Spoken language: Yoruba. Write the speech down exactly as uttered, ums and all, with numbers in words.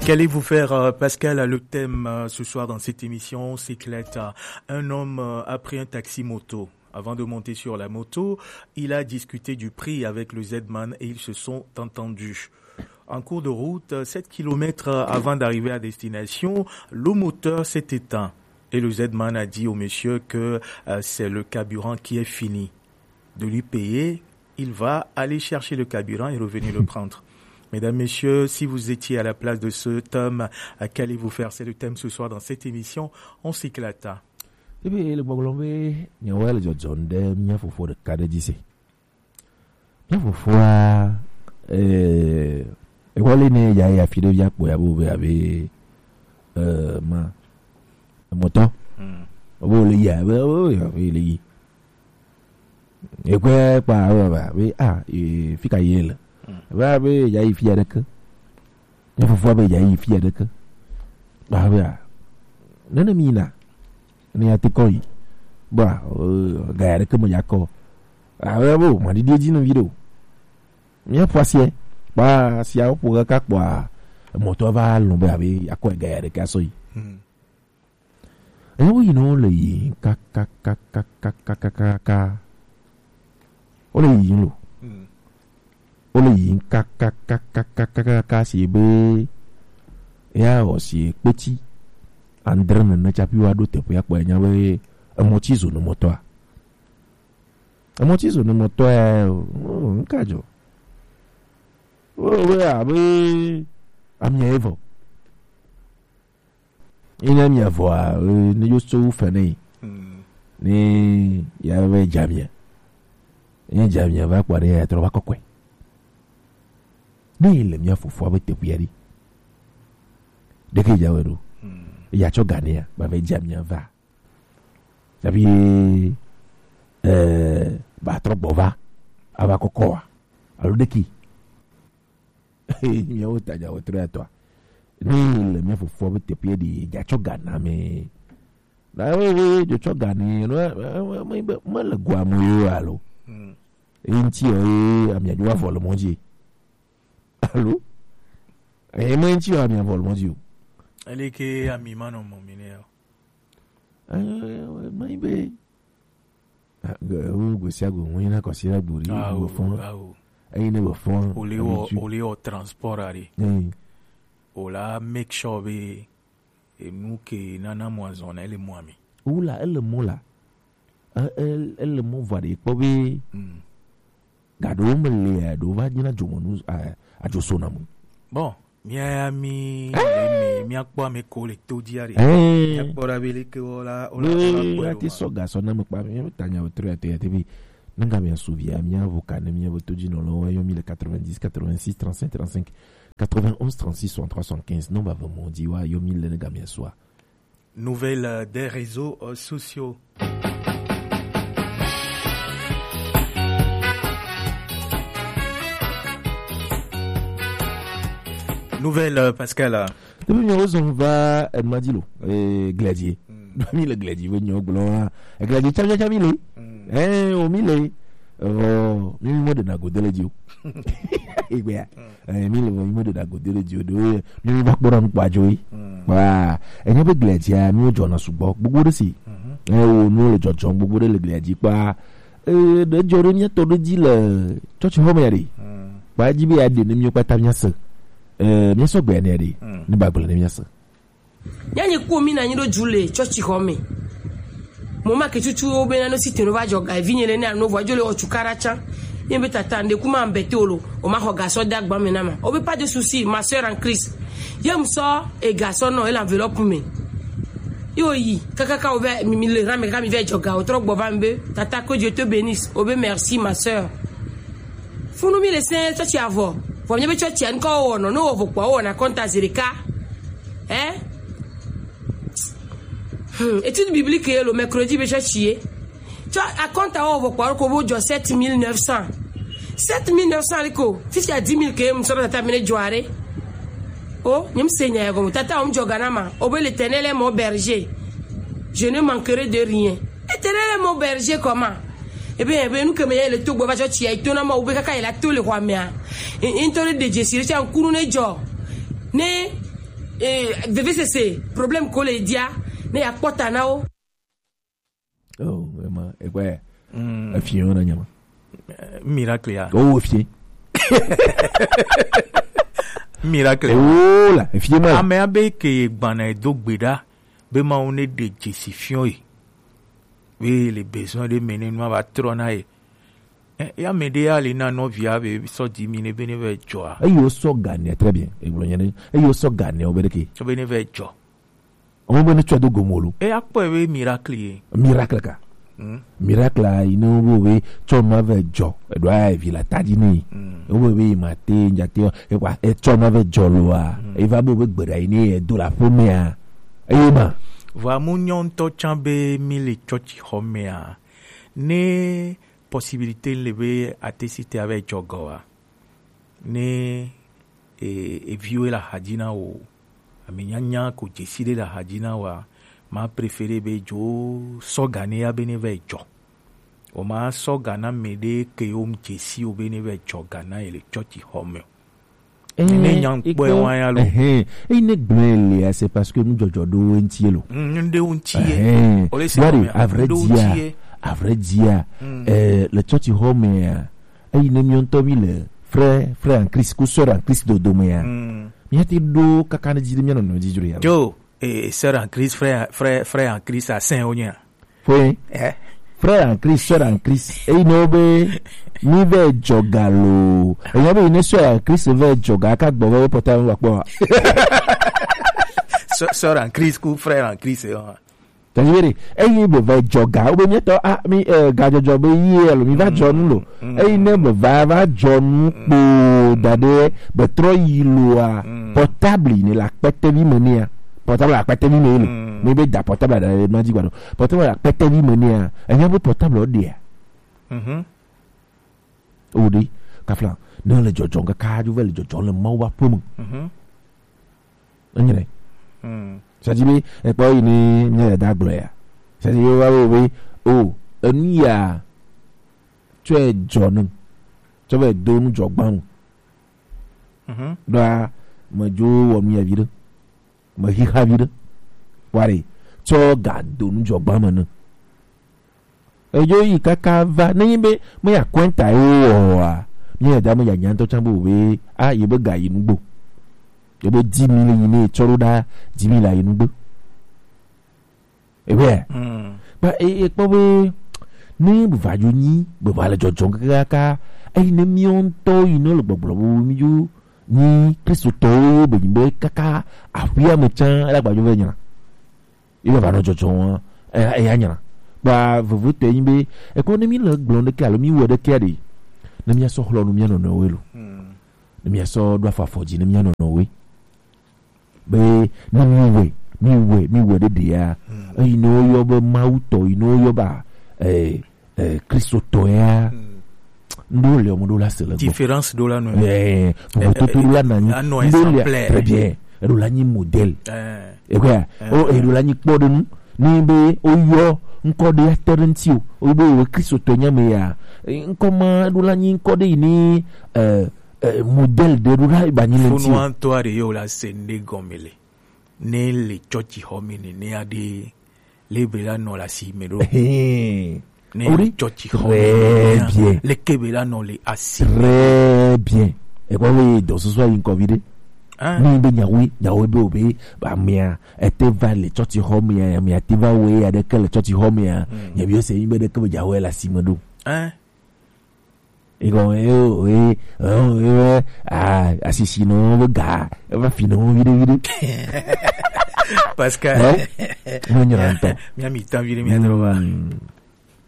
Qu'allez-vous faire, euh, Pascal? Le thème euh, ce soir dans cette émission s'éclate. Un homme euh, a pris un taxi moto. Avant de monter sur la moto, il a discuté du prix avec le Z-Man et ils se sont entendus. En cours de route, sept kilomètres avant d'arriver à destination, le moteur s'est éteint. Et le Z-Man a dit au monsieur que euh, c'est le carburant qui est fini. De lui payer, il va aller chercher le carburant et revenir le prendre. Mesdames, messieurs, si vous étiez à la place de cet homme, qu'allez-vous faire? C'est le thème ce soir dans cette émission. On s'éclate. Eh bien, le problème est que nous avons le John de nous avons le cas de dix. Nous avons fait euh et voilà né ya ya fille ya pour avoir avec euh ma moto. Bon le ya oui oui et quoi pas oui ah et fika yel. Va be ya yi fille avec. Nous avons fait ya yi fille avec. Bah bah. Nana mina. Ni ati koi ba gaya ke mo yako ah bo ma di di no video mi afasie ba si a pour ka kwa moto va lombe abi akwa gaya ke aso yi eh oui no le yi ka ka ka ka ka ka ka ka ka o le yi lo o le yi ka ka ka ka ka ka ka si be ya o si petit André na chapi wa do te ya kwa nyawe amotizo no moto a amotizo no moto a nkajo o we abi amia evo ina mia voa ni yo so fane ni ya we jamia ni jamia va kwa ya trova kokwe ni le mia fufu aba te kuyari de ke jaweru ya cho Ghanaian ba be jamia va sabi euh ba trop bova aba kokoa alo deki mi o ta ja o tre to ni le mi fo fo be te pie di ya cho Ghana me na we we jo cho Ghana no me me le gwa mu yo alo inti o amia jo va le monji alo e mo inti o amia vol monji Elle est que à mi-mano mon mineur. Ah, maybe. Ah, go go sia go win na consider buri go fon. Ai ne go fon. Ole o ole o transport ari. Mm. Ola make sure be e nous que nana moison elle moi mi. Oula elle mo la. Elle elle mo vari ko be. Mm. Gado mo le do va jina jomonu a a josona mu. Bon. Mia mi mi mi akwa me ko le to diari mi akwa bele ke ola ola ola ti so ga so na me pa mi tanya o tre te te bi nga me souvia mi avocat ne mi avoto di no lo yo mille quatre-vingt-dix quatre-vingt-six trente-cinq trente-cinq quatre-vingt-onze trente-six soixante-trois soixante-quinze non ba vraiment di wa yo mille nga me soa. Nouvelle des réseaux euh, sociaux. Nouvelle, euh, Pascal. Depuis nous on va à Madilo, et Gladier. Depuis le Gladier, on y gloire. Et Gladier, tu as déjà mis les. Eh, au milieu. Oh, mille mots de nago de l'édio. Eh bien, mille mots de nago de l'édio. Mille mots de nago de l'édio. Voilà. Et nous, Gladier, nous, John Asubo, beaucoup de si. Eh, nous, le John, beaucoup de le Gladier. Bah, euh, de Jordan, tu as dit le. Tu as dit, Homeri. Bah, j'y vais à des numéros pas ta miasse. Euh, bien sûr, bien aidé. Ne pas blâmer bien ça. Yanni komi na nyido jule chochi home. Moma ke chuchu obe na no site no va joga vinyele na no va jole o chukaracha. Yembe tata nde kuma mbete olo o ma ho gaso dagba me na ma. Obe pas de souci, ma sœur en Christ. Yem so e gaso no e l'enveloppe me. Yo yi, kaka ka obe mi le rame ka mi ve joga o tro gbo mbe. Tata que Dieu te bénisse. Obe merci ma sœur. Funu mi le saint chochi avo. Pour me dire que encore on no vous quoi on a compte azirika hein étude biblique le mercredi be chier tu a compte on vous quoi ko bo sept mille neuf cents sept mille neuf cents liko si tu as dix mille que me so tata mene joare oh nyem seigneur yago tata om joganama obe l'Éternel est mon berger je ne manquerai de rien. L'Éternel est mon berger comment? Eh bien, nous que me le tout boba tu as été na obe kaka il a tout le roi mea intore de Jésus c'est en courune jo ne eh V V C C problème ko le dia ne ya pota na o oh vraiment et quoi a fion na nyama miracle ya oh fie miracle oh la fie ma ame abe ke gbana do gbeda be ma on est de jesifion e oui les besoins de mener nous va trona e ya me de ali na no via be so di mi ne bene ve joa ayo so gane très bien e blo nyane ayo so gane obedeke so bene ve jo o mo ne twa do gomolo e akpo e miracle e miracle ka mm. miracle a ino bo we cho ma ve jo e do ai vi la tadi ni o bo we ma te njate e kwa e cho ma ve jo lo a e va bo be gbera ni e do la pomea ayo ma va munyon to chambe mili chochi homea ne possibilité lever à te citer avec Jogoa ne et vieux la hadina ou amenyanya ko décider la hadina wa ma préféré be jo so gane ya beneve jo o ma so gana mede ke o mjesi o beneve jo gana ele chochi home ne nyang boy wan ya lo eh eh ne gbele c'est parce que nous jojo do entielo nde untie o le se à vrai dire à vrai dire mm. euh, le chochi home ay ne mion to mi le frère frère en Christ ko sœur en Christ do do me ya mi ati do kakana ji de mi no no ji jure ya yo et sœur en Christ frère frère frère en Christ à Saint Onya foi eh frère en Christ sœur en Christ ay no be mi ve jogalo e ya be ni sœur en Christ ve joga ka gbo we porta wa po sœur en Christ ku frère en Christ eh tayere eyi be va joga o be mi to ah mi eh ga jojo be yi elo mi va jonu lo eyi ne be va va jonu po dade be tro yi lo a portable ni la pete bi mania portable la pete bi me mi be da portable da ma ji gbado portable la pete bi mania eyan be portable o dia mhm o di ka flan no le jojo ga ka ju ve le jojo le mo wa pum mhm anyere mhm Sajimi e poi ni ne da gloria. Sajimi wa we o eni ya tue jonu. Tue do nu jogban. Mhm. Da ma jo wo mi avire. Ma hi havire. Wari to ga do nu jogban ma no. E jo yi kaka va ni be mo ya kwenta e o a. Mi da mo ya nyan to chambu we a yi be ga yi ngbo. Ebe dix mille yini choroda dix mille yinu gbe ebe mm ba e e po we ni bu vaju ni bu vale jojo kaka ai ne mion to ino lo gbogbo mi ju ni Kristo to be be kaka afia mo chan ala gba jo ve nya ibe va no jojo e e anya ba vuvu te yimbe e ko ne mi lo glonde ka lo mi wo de kedi ne mi so hlo no mi no no we lo mm ne mi so do afa foji ne mi no no we be na mi we mi we mi we de dia you know yo be mauto you know yo ba eh eh Kristo to ya ndo le mo do la sele différence do la no eh mo to to la na ni ndo le très bien do la ni modèle eh e kwa o e do la ni po de nu ni be o yo nko de atterenti o be we Kristo to nya me ya nko ma do la ni nko de ni eh Uh, modèle de rura ba ni lenti funu anto are yo la sende gomele ne le chochi homini ne ade le bela no la si mero ne chochi homini bien le kebela no le asi très bien e kwa we do so so yin covid ni be nyawe nyawe be obe ba mia e te va le chochi homini ya mia te va we ya de ke le chochi homini ya bi o se yin be de ke ja we la si medo hein e go e e e ah asisi no ga va fino vide vide Pascal non mi mi mi mi mi